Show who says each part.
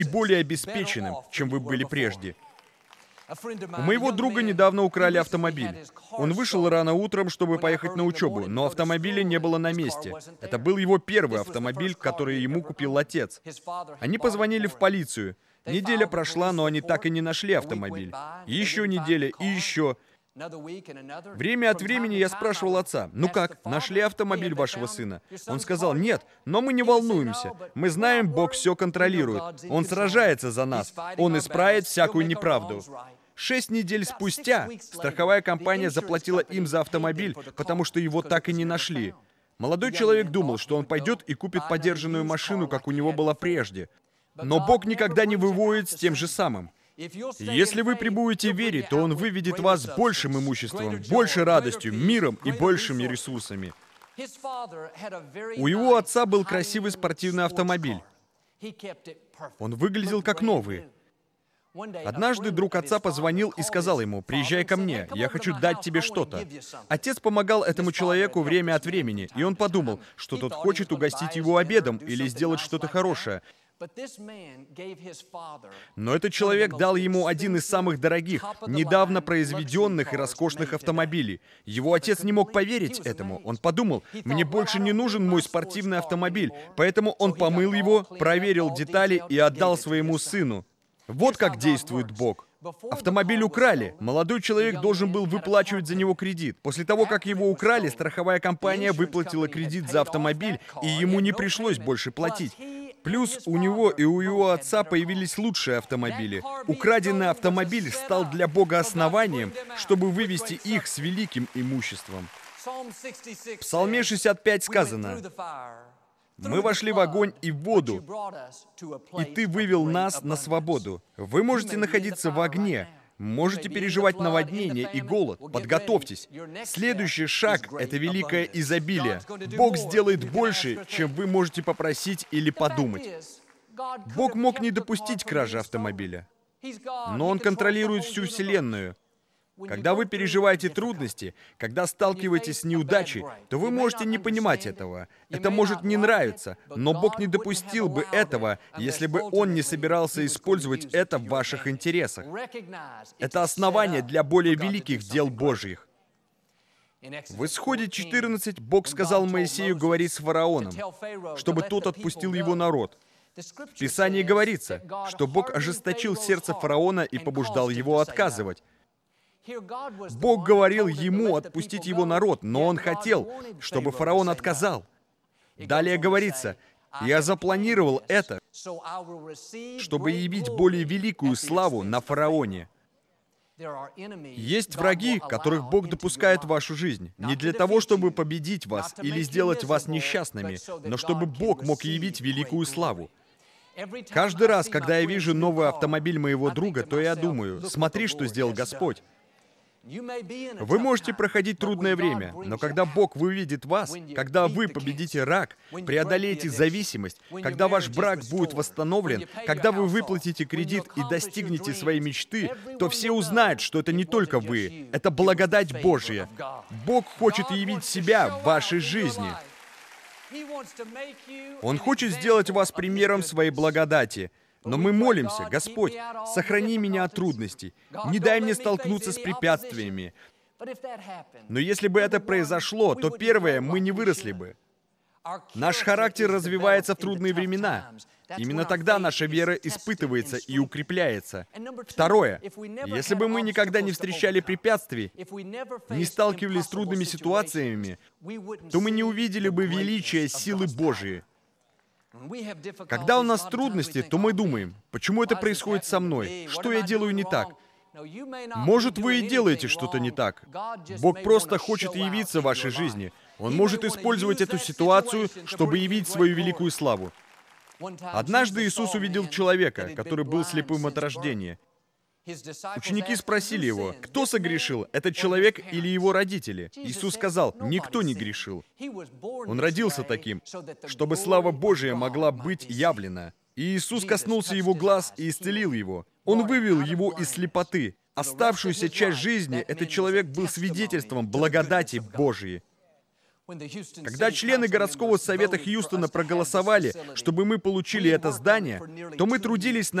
Speaker 1: и более обеспеченным, чем вы были прежде. У моего друга недавно украли автомобиль. Он вышел рано утром, чтобы поехать на учебу, но автомобиля не было на месте. Это был его первый автомобиль, который ему купил отец. Они позвонили в полицию. Неделя прошла, но они так и не нашли автомобиль. И еще неделя, и еще. Время от времени я спрашивал отца: «Ну как, нашли автомобиль вашего сына?» Он сказал: «Нет, но мы не волнуемся. Мы знаем, Бог все контролирует. Он сражается за нас. Он исправит всякую неправду». 6 недель спустя страховая компания заплатила им за автомобиль, потому что его так и не нашли. Молодой человек думал, что он пойдет и купит подержанную машину, как у него была прежде. Но Бог никогда не выводит с тем же самым. Если вы пребудете в вере, то Он выведет вас с большим имуществом, большей радостью, миром и большими ресурсами. У его отца был красивый спортивный автомобиль. Он выглядел как новый. Однажды друг отца позвонил и сказал ему: «Приезжай ко мне, я хочу дать тебе что-то». Отец помогал этому человеку время от времени, и он подумал, что тот хочет угостить его обедом или сделать что-то хорошее. Но этот человек дал ему один из самых дорогих, недавно произведенных и роскошных автомобилей. Его отец не мог поверить этому. Он подумал: «Мне больше не нужен мой спортивный автомобиль». Поэтому он помыл его, проверил детали и отдал своему сыну. Вот как действует Бог. Автомобиль украли. Молодой человек должен был выплачивать за него кредит. После того, как его украли, страховая компания выплатила кредит за автомобиль, и ему не пришлось больше платить. Плюс у него и у его отца появились лучшие автомобили. Украденный автомобиль стал для Бога основанием, чтобы вывести их с великим имуществом. В Псалме 65 сказано: «Мы вошли в огонь и в воду, и Ты вывел нас на свободу». Вы можете находиться в огне, можете переживать наводнение и голод. Подготовьтесь. Следующий шаг — это великое изобилие. Бог сделает больше, чем вы можете попросить или подумать. Бог мог не допустить кражи автомобиля, но Он контролирует всю Вселенную. Когда вы переживаете трудности, когда сталкиваетесь с неудачей, то вы можете не понимать этого. Это может не нравиться, но Бог не допустил бы этого, если бы Он не собирался использовать это в ваших интересах. Это основание для более великих дел Божьих. В Исходе 14 Бог сказал Моисею говорить с фараоном, чтобы тот отпустил его народ. В Писании говорится, что Бог ожесточил сердце фараона и побуждал его отказывать. Бог говорил ему отпустить его народ, но он хотел, чтобы фараон отказал. Далее говорится: «Я запланировал это, чтобы явить более великую славу на фараоне». Есть враги, которых Бог допускает в вашу жизнь, не для того, чтобы победить вас или сделать вас несчастными, но чтобы Бог мог явить великую славу. Каждый раз, когда я вижу новый автомобиль моего друга, то я думаю: смотри, что сделал Господь. Вы можете проходить трудное время, но когда Бог выведет вас, когда вы победите рак, преодолеете зависимость, когда ваш брак будет восстановлен, когда вы выплатите кредит и достигнете своей мечты, то все узнают, что это не только вы, это благодать Божья. Бог хочет явить себя в вашей жизни. Он хочет сделать вас примером своей благодати. Но мы молимся: «Господь, сохрани меня от трудностей, не дай мне столкнуться с препятствиями». Но если бы это произошло, то первое, мы не выросли бы. Наш характер развивается в трудные времена. Именно тогда наша вера испытывается и укрепляется. Второе, если бы мы никогда не встречали препятствий, не сталкивались с трудными ситуациями, то мы не увидели бы величия силы Божией. Когда у нас трудности, то мы думаем: почему это происходит со мной? Что я делаю не так? Может, вы и делаете что-то не так. Бог просто хочет явиться в вашей жизни. Он может использовать эту ситуацию, чтобы явить свою великую славу. Однажды Иисус увидел человека, который был слепым от рождения. Ученики спросили его: кто согрешил, этот человек или его родители? Иисус сказал: никто не грешил. Он родился таким, чтобы слава Божия могла быть явлена. И Иисус коснулся его глаз и исцелил его. Он вывел его из слепоты. Оставшуюся часть жизни этот человек был свидетельством благодати Божией. Когда члены городского совета Хьюстона проголосовали, чтобы мы получили это здание, то мы трудились